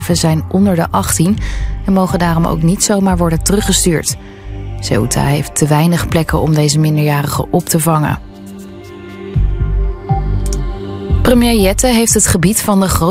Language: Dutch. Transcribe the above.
zijn onder de 18 en mogen daarom ook niet zomaar worden teruggestuurd. Ceuta heeft te weinig plekken om deze minderjarigen op te vangen. Premier Jette heeft het gebied van de